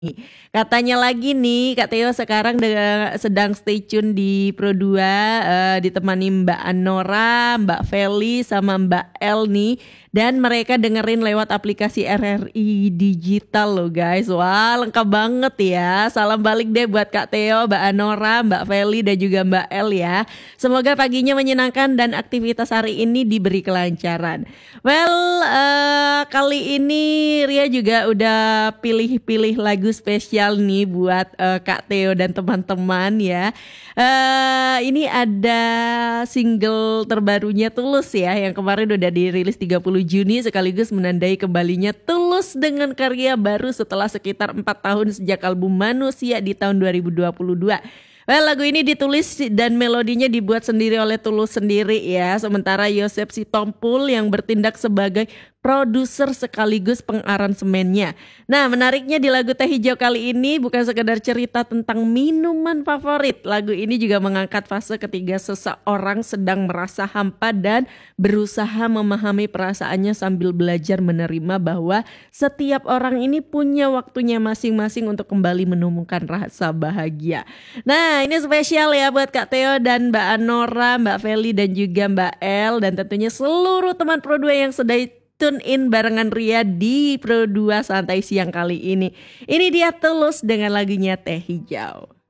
Katanya lagi nih, Kak Teo sekarang sedang stay tune di Pro 2, ditemani Mbak Anora, Mbak Feli, sama Mbak El nih. Dan mereka dengerin lewat aplikasi RRI Digital loh guys. Wah lengkap banget ya. Salam balik deh buat Kak Teo, Mbak Anora, Mbak Feli, dan juga Mbak El ya. Semoga paginya menyenangkan dan aktivitas hari ini diberi kelancaran. Well, kali ini Ria juga udah pilih-pilih lagu spesial nih buat Kak Teo dan teman-teman ya. Ini ada single terbarunya Tulus ya, yang kemarin udah dirilis 30 Juni sekaligus menandai kembalinya Tulus dengan karya baru setelah sekitar 4 tahun sejak album Manusia di tahun 2022. Well, lagu ini ditulis dan melodinya dibuat sendiri oleh Tulus sendiri ya. Sementara Yosep Sitompul yang bertindak sebagai produser sekaligus pengaransemennya. Nah, menariknya di lagu Teh Hijau kali ini bukan sekedar cerita tentang minuman favorit. Lagu ini juga mengangkat fase ketika seseorang sedang merasa hampa dan berusaha memahami perasaannya sambil belajar menerima bahwa setiap orang ini punya waktunya masing-masing untuk kembali menemukan rasa bahagia. Nah, ini spesial ya buat Kak Teo dan Mbak Anora, Mbak Feli, dan juga Mbak El, dan tentunya seluruh teman Pro 2 yang sedang tune in barengan Ria di Pro 2 Santai Siang kali ini. Ini dia Tulus dengan lagunya Teh Hijau.